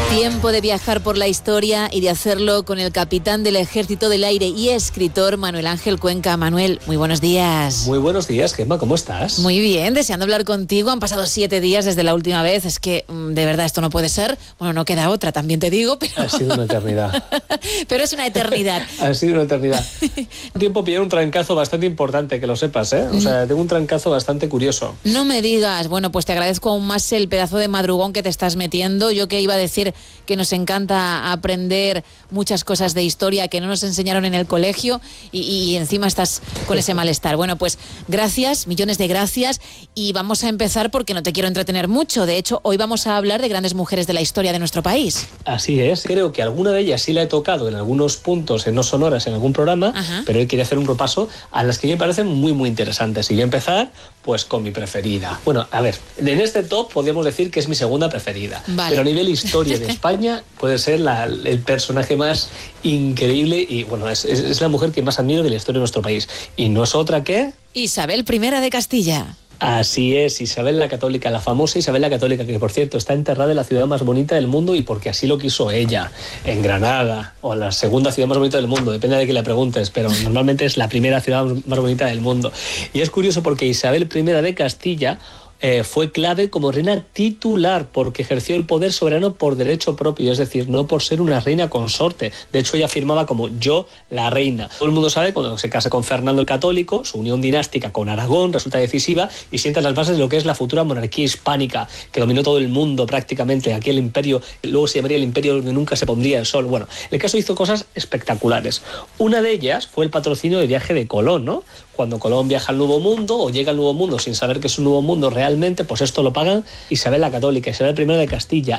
Tiempo de viajar por la historia y de hacerlo con el capitán del Ejército del Aire y escritor Manuel Ángel Cuenca. Manuel, muy buenos días. Muy buenos días, Gemma, ¿cómo estás? Muy bien, deseando hablar contigo. Han pasado 7 días desde la última vez. Es que, de verdad, esto no puede ser. Bueno, no queda otra, también te digo, pero... Ha sido una eternidad. Pero es una eternidad. Ha sido una eternidad. Un tiempo pillé un trancazo bastante importante, que lo sepas, ¿eh? O sea, tengo un trancazo bastante curioso. No me digas. Bueno, pues te agradezco aún más el pedazo de madrugón que te estás metiendo. Yo que iba a decir que nos encanta aprender muchas cosas de historia que no nos enseñaron en el colegio y encima estás con ese malestar. Bueno, pues gracias, millones de gracias, y vamos a empezar porque no te quiero entretener mucho. De hecho, hoy vamos a hablar de grandes mujeres de la historia de nuestro país. Así es. Creo que alguna de ellas sí la he tocado en algunos puntos, en No Sonoras, en algún programa, pero hoy quería hacer un repaso a las que me parecen muy, muy interesantes. Y voy a empezar, pues, con mi preferida. Bueno, a ver, en este top podríamos decir que es mi segunda preferida. Vale. Pero a nivel historia de España puede ser el personaje más increíble y, bueno, es la mujer que más admiro de la historia de nuestro país. Y no es otra que... Isabel I de Castilla. Así es, Isabel la Católica, la famosa Isabel la Católica, que por cierto está enterrada en la ciudad más bonita del mundo y porque así lo quiso ella, en Granada, o la segunda ciudad más bonita del mundo, depende de quién le preguntes, pero normalmente es la primera ciudad más bonita del mundo. Y es curioso porque Isabel I de Castilla fue clave como reina titular porque ejerció el poder soberano por derecho propio, es decir, no por ser una reina consorte. De hecho, ella afirmaba como yo la reina. Todo el mundo sabe cuando se casa con Fernando el Católico, su unión dinástica con Aragón resulta decisiva y sienta las bases de lo que es la futura monarquía hispánica, que dominó todo el mundo prácticamente, aquí el imperio, luego se llamaría el imperio donde nunca se pondría el sol. Bueno, el caso hizo cosas espectaculares. Una de ellas fue el patrocinio del viaje de Colón, ¿no? Cuando Colón viaja al Nuevo Mundo o llega al Nuevo Mundo sin saber que es un Nuevo Mundo realmente, pues esto lo pagan Isabel la Católica, Isabel I de Castilla.